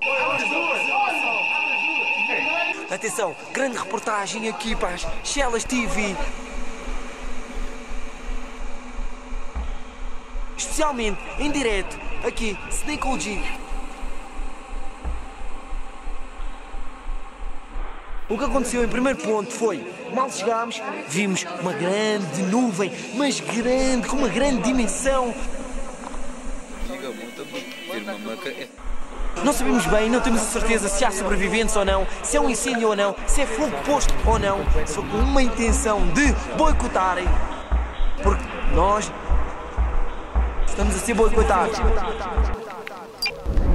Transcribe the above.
Atenção, grande reportagem aqui para as Chelas TV. Especialmente em direto, aqui, Snake OG. O que aconteceu em primeiro ponto foi, mal chegámos, vimos uma grande nuvem, mas grande, com uma grande dimensão. Não sabemos bem, não temos a certeza se há sobreviventes ou não, se é um incêndio ou não, se é fogo posto ou não, só com uma intenção de boicotarem, porque nós estamos a ser boicotados.